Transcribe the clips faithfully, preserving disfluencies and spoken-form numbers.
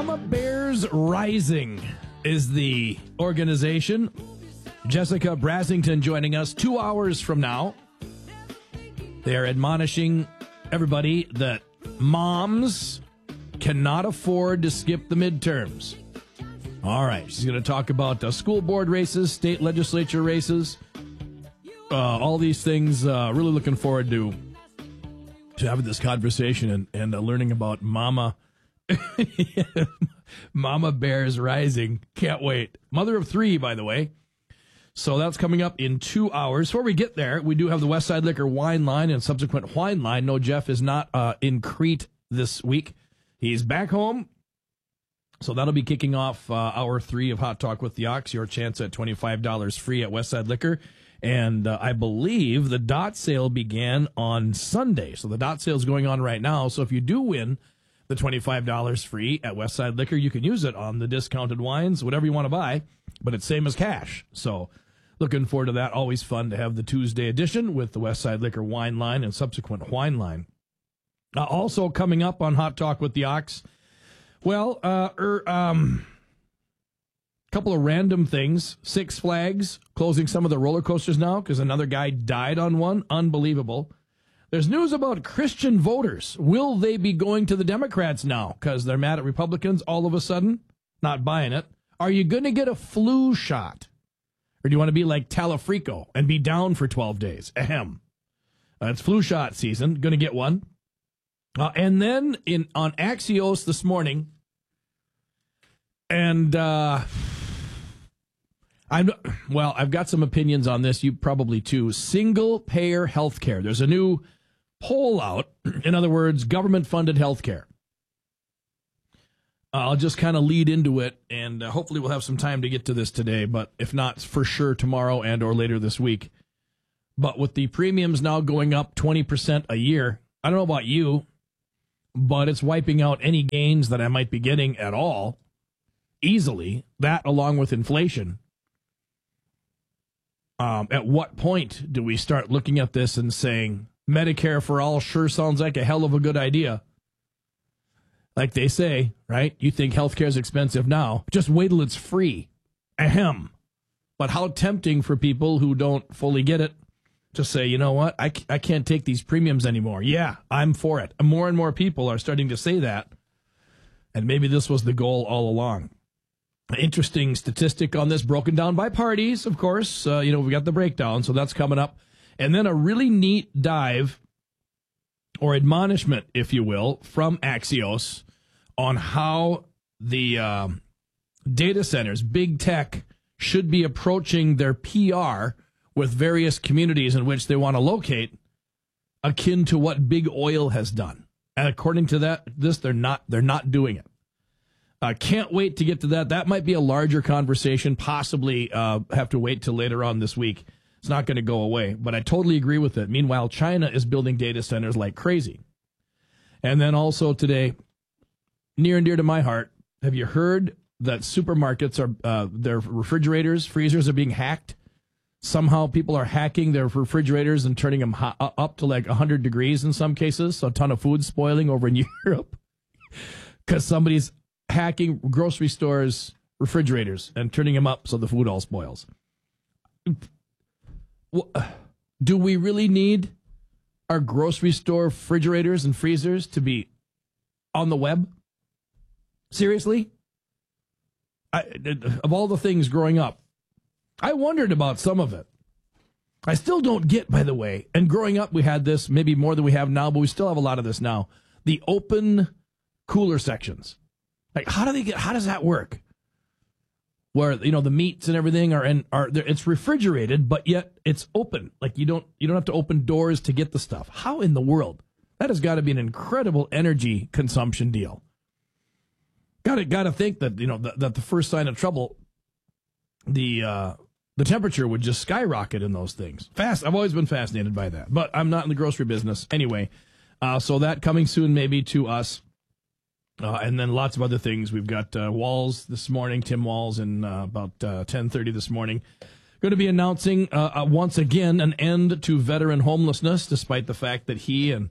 Mama Bears Rising is the organization. Jessica Brasington joining us two hours from now. They are admonishing everybody that moms cannot afford to skip the midterms. All right, she's going to talk about uh, school board races, state legislature races, uh, all these things. Uh, really looking forward to to having this conversation and, and uh, learning about Mama Mama Bears Rising. Can't wait. Mother of three, by the way. So that's coming up in two hours. Before we get there, we do have the Westside Liquor wine line and subsequent wine line. No, Jeff is not uh, in Crete this week. He's back home. So that'll be kicking off uh, hour three of Hot Talk with the Ox. Your chance at twenty-five dollars free at Westside Liquor. And uh, I believe the dot sale began on Sunday. So the dot sale is going on right now. So if you do win the twenty-five dollars free at Westside Liquor, you can use it on the discounted wines, whatever you want to buy. But it's same as cash. So looking forward to that. Always fun to have the Tuesday edition with the Westside Liquor wine line and subsequent wine line. Uh, also coming up on Hot Talk with the Ox, well, uh, er, um, a couple of random things. Six Flags closing some of the roller coasters now because another guy died on one. Unbelievable. There's news about Christian voters. Will they be going to the Democrats now because they're mad at Republicans all of a sudden? Not buying it. Are you going to get a flu shot? Or do you want to be like Talafrico and be down for twelve days? Ahem. Uh, it's flu shot season. Going to get one. Uh, and then in on Axios this morning, and uh, I'm well, I've got some opinions on this. You probably too. Single payer health care. There's a new poll out. In other words, government funded health care. Uh, I'll just kind of lead into it, and uh, hopefully we'll have some time to get to this today. But if not, for sure tomorrow and or later this week. But with the premiums now going up twenty percent a year, I don't know about you, but it's wiping out any gains that I might be getting at all easily. That along with inflation. Um, at what point do we start looking at this and saying Medicare for all sure sounds like a hell of a good idea? Like they say, right? You think healthcare is expensive now. Just wait till it's free. Ahem. But how tempting for people who don't fully get it to say, you know what, I, I can't take these premiums anymore. Yeah, I'm for it. And more and more people are starting to say that. And maybe this was the goal all along. An interesting statistic on this, broken down by parties, of course. Uh, you know, we got the breakdown, so that's coming up. And then a really neat dive or admonishment, if you will, from Axios on how the um, data centers, big tech, should be approaching their P R with various communities in which they want to locate, akin to what big oil has done. And according to that, this they're not they're not doing it. Uh, can't wait to get to that. That might be a larger conversation. Possibly uh, have to wait till later on this week. It's not going to go away, but I totally agree with it. Meanwhile, China is building data centers like crazy. And then also today, near and dear to my heart, have you heard that supermarkets are uh, their refrigerators, freezers are being hacked? Somehow people are hacking their refrigerators and turning them hot, up to like one hundred degrees in some cases. So a ton of food spoiling over in Europe because somebody's hacking grocery stores' refrigerators and turning them up so the food all spoils. Do we really need our grocery store refrigerators and freezers to be on the web? Seriously? I, of all the things growing up, I wondered about some of it. I still don't get, by the way, and growing up we had this, maybe more than we have now, but we still have a lot of this now, the open cooler sections. Like, how do they get, how does that work? Where, you know, the meats and everything are in, are it's refrigerated, but yet it's open. Like you don't, you don't have to open doors to get the stuff. How in the world? That has got to be an incredible energy consumption deal. Got to, got to think that, you know, that, that the first sign of trouble, the, uh, the temperature would just skyrocket in those things. Fast. I've always been fascinated by that, but I'm not in the grocery business anyway. Uh, so that coming soon, maybe to us. Uh, and then lots of other things. We've got uh, Walls this morning, Tim Walls, in uh, about uh, ten thirty this morning. Going to be announcing uh, uh, once again an end to veteran homelessness, despite the fact that he and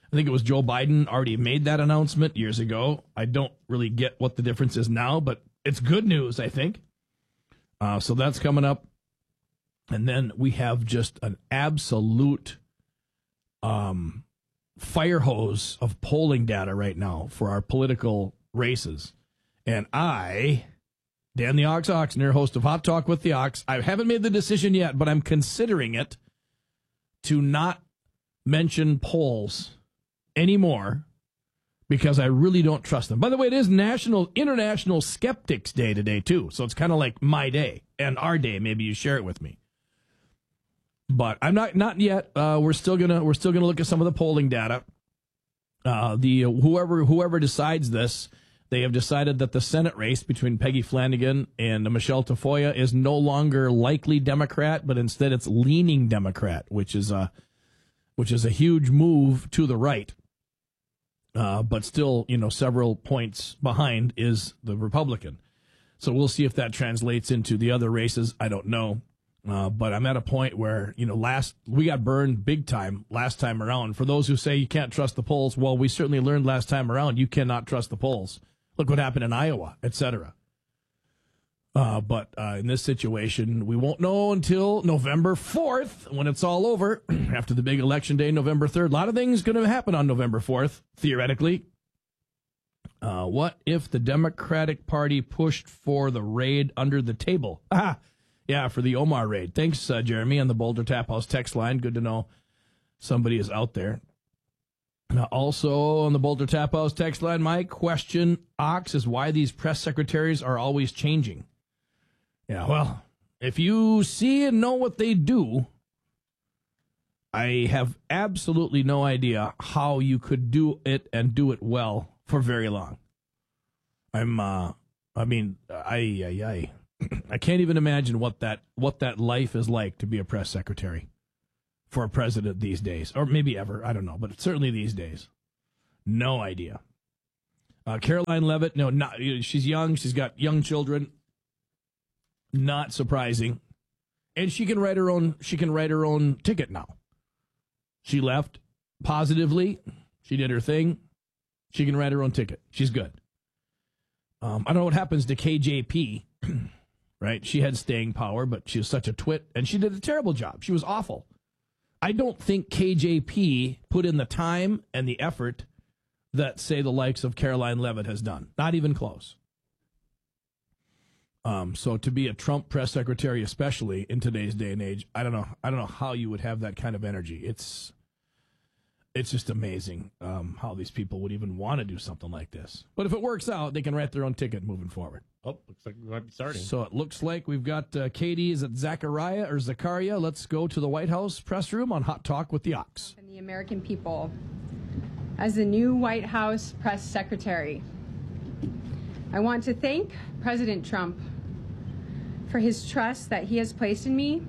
I think it was Joe Biden already made that announcement years ago. I don't really get what the difference is now, but it's good news, I think. Uh, so that's coming up. And then we have just an absolute um, fire hose of polling data right now for our political races. And I, Dan the Ox Oxner, host of Hot Talk with the Ox, I haven't made the decision yet, but I'm considering it to not mention polls anymore because I really don't trust them. By the way, it is National International Skeptics Day today, too. So it's kind of like my day and our day. Maybe you share it with me. But I'm not not yet. Uh, we're still gonna we're still gonna look at some of the polling data. Uh, the uh, whoever whoever decides this, they have decided that the Senate race between Peggy Flanagan and Michelle Tafoya is no longer likely Democrat, but instead it's leaning Democrat, which is a which is a huge move to the right. Uh, but still, you know, several points behind is the Republican. So we'll see if that translates into the other races. I don't know. Uh, but I'm at a point where, you know, last we got burned big time last time around. For those who say you can't trust the polls, well, we certainly learned last time around you cannot trust the polls. Look what happened in Iowa, et cetera. Uh, but uh, in this situation, we won't know until November fourth when it's all over, after the big election day, November third. A lot of things going to happen on November fourth, theoretically. Uh, what if the Democratic Party pushed for the raid under the table? Ah, yeah, for the Omar raid. Thanks, uh, Jeremy, on the Boulder Tap House text line. Good to know somebody is out there. Uh, also on the Boulder Tap House text line, my question, Ox, is why these press secretaries are always changing. Yeah, well, if you see and know what they do, I have absolutely no idea how you could do it and do it well for very long. I'm, uh, I mean, I, I, I, I can't even imagine what that what that life is like to be a press secretary for a president these days, or maybe ever. I don't know, but certainly these days, no idea. Uh, Caroline Levitt, no, not she's young. She's got young children. Not surprising, and she can write her own. She can write her own ticket now. She left positively. She did her thing. She can write her own ticket. She's good. Um, I don't know what happens to K J P. Right? She had staying power, but she was such a twit, and she did a terrible job. She was awful. I don't think K J P put in the time and the effort that, say, the likes of Caroline Levitt has done. Not even close. Um, so to be a Trump press secretary, especially in today's day and age, I don't know. I don't know how you would have that kind of energy. It's it's just amazing um, how these people would even want to do something like this. But if it works out, they can write their own ticket moving forward. Oh, looks like we might be starting. So it looks like we've got uh, Katie. Is it Zachariah or Zachariah? Let's go to the White House press room on Hot Talk with the Ox. And the American people, as the new White House press secretary, I want to thank President Trump for his trust that he has placed in me.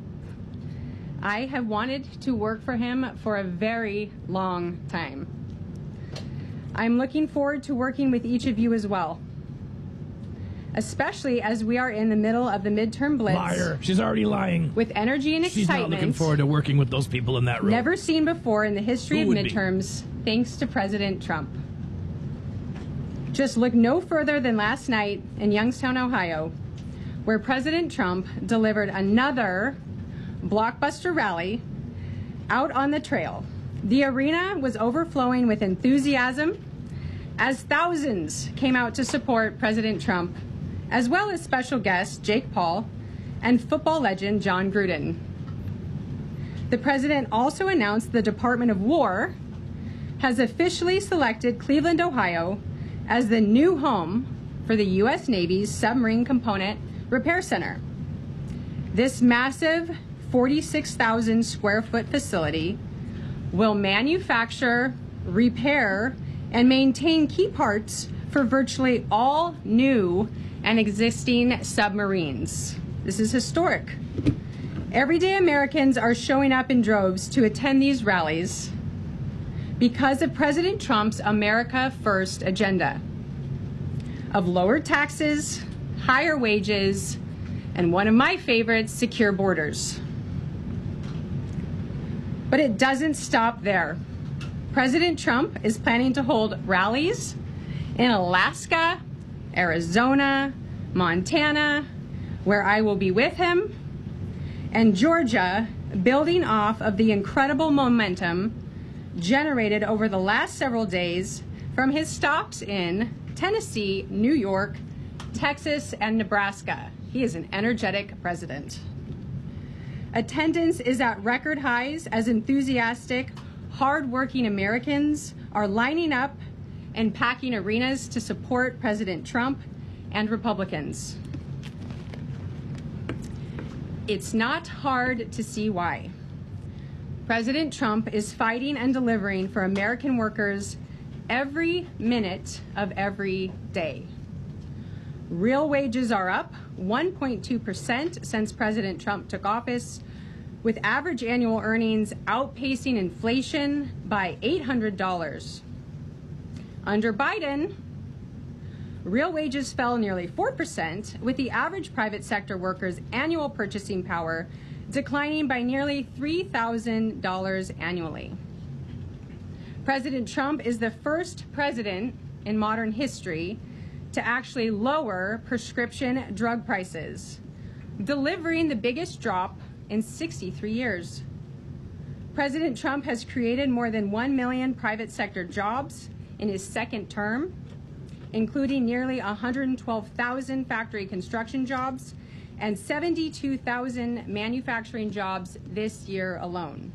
I have wanted to work for him for a very long time. I'm looking forward to working with each of you as well, especially as we are in the middle of the midterm blitz. Liar. She's already lying. With energy and She's excitement. not looking forward to working with those people in that room. Never seen before in the history Who of would midterms, be? Thanks to President Trump. Just look no further than last night in Youngstown, Ohio, where President Trump delivered another blockbuster rally out on the trail. The arena was overflowing with enthusiasm as thousands came out to support President Trump, as well as special guests Jake Paul and football legend John Gruden. The president also announced the Department of War has officially selected Cleveland, Ohio, as the new home for the U S Navy's Submarine Component Repair Center. This massive forty-six thousand square foot facility will manufacture, repair, and maintain key parts for virtually all new and existing submarines. This is historic. Everyday Americans are showing up in droves to attend these rallies because of President Trump's America First agenda of lower taxes, higher wages, and one of my favorites, secure borders. But it doesn't stop there. President Trump is planning to hold rallies in Alaska, Arizona, Montana, where I will be with him, and Georgia, building off of the incredible momentum generated over the last several days from his stops in Tennessee, New York, Texas, and Nebraska. He is an energetic president. Attendance is at record highs as enthusiastic, hardworking Americans are lining up and packing arenas to support President Trump and Republicans. It's not hard to see why. President Trump is fighting and delivering for American workers every minute of every day. Real wages are up one point two percent since President Trump took office, with average annual earnings outpacing inflation by eight hundred dollars. Under Biden, real wages fell nearly four percent, with the average private sector worker's annual purchasing power declining by nearly three thousand dollars annually. President Trump is the first president in modern history to actually lower prescription drug prices, delivering the biggest drop in sixty-three years. President Trump has created more than one million private sector jobs in his second term, including nearly one hundred twelve thousand factory construction jobs and seventy-two thousand manufacturing jobs this year alone.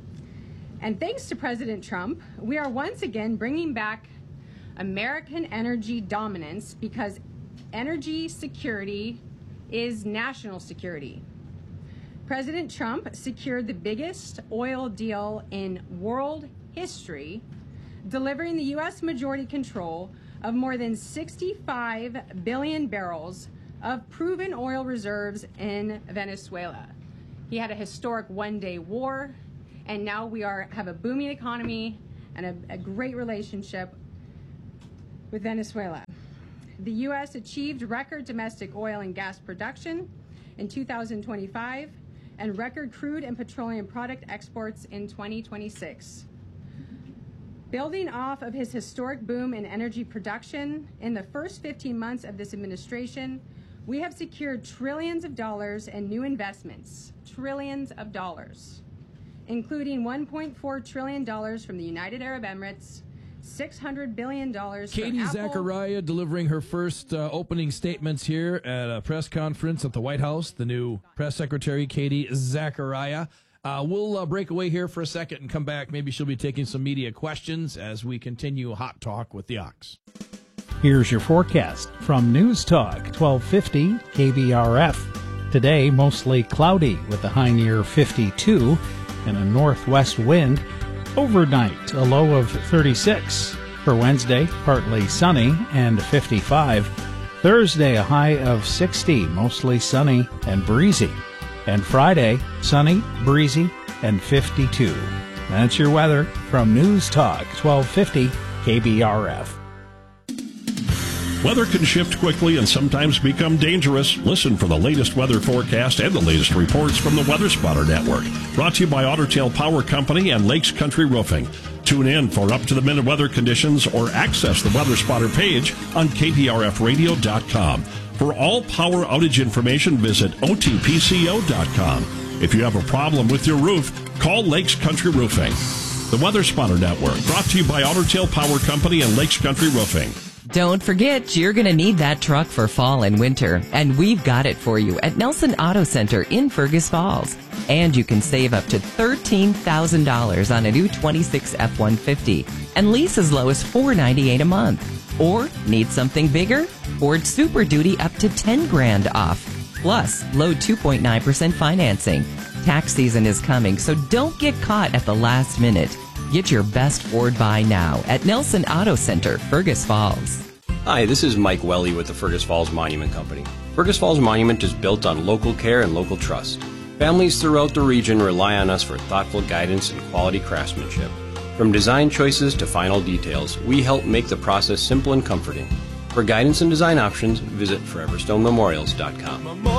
And thanks to President Trump, we are once again bringing back American energy dominance, because energy security is national security. President Trump secured the biggest oil deal in world history, delivering the U S majority control of more than sixty-five billion barrels of proven oil reserves in Venezuela. He had a historic one-day war, and now we are have a booming economy and a, a great relationship with Venezuela. The U S achieved record domestic oil and gas production in two thousand twenty-five and record crude and petroleum product exports in twenty twenty-six. Building off of his historic boom in energy production, in the first fifteen months of this administration, we have secured trillions of dollars in new investments, trillions of dollars, including one point four trillion dollars from the United Arab Emirates, six hundred billion dollars from Katie Apple. Zachariah delivering her first uh, opening statements here at a press conference at the White House, the new press secretary, Katie Zachariah. Uh, we'll uh, break away here for a second and come back. Maybe she'll be taking some media questions as we continue Hot Talk with the Ox. Here's your forecast from News Talk twelve fifty K B R F. Today, mostly cloudy with a high near fifty-two and a northwest wind. Overnight, a low of thirty-six. For Wednesday, partly sunny and fifty-five. Thursday, a high of sixty, mostly sunny and breezy. And Friday, sunny, breezy, and fifty-two. That's your weather from News Talk twelve fifty K B R F. Weather can shift quickly and sometimes become dangerous. Listen for the latest weather forecast and the latest reports from the Weather Spotter Network. Brought to you by Otter Tail Power Company and Lakes Country Roofing. Tune in for up-to-the-minute weather conditions or access the Weather Spotter page on K P R F radio dot com. For all power outage information, visit O T P C O dot com. If you have a problem with your roof, call Lakes Country Roofing. The Weather Spotter Network, brought to you by Otter Tail Power Company and Lakes Country Roofing. Don't forget, you're going to need that truck for fall and winter, and we've got it for you at Nelson Auto Center in Fergus Falls. And you can save up to thirteen thousand dollars on a new twenty-six F one fifty and lease as low as four hundred ninety-eight dollars a month. Or need something bigger? Ford Super Duty up to ten grand off. Plus, low two point nine percent financing. Tax season is coming, so don't get caught at the last minute. Get your best Ford buy now at Nelson Auto Center, Fergus Falls. Hi, this is Mike Welly with the Fergus Falls Monument Company. Fergus Falls Monument is built on local care and local trust. Families throughout the region rely on us for thoughtful guidance and quality craftsmanship. From design choices to final details, we help make the process simple and comforting. For guidance and design options, visit forever stone memorials dot com.